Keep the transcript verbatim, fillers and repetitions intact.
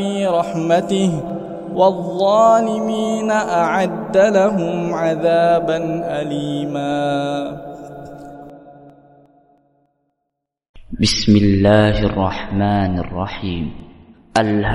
رحمته والظالمين أعد لهم عذابا أليما. بسم الله الرحمن الرحيم.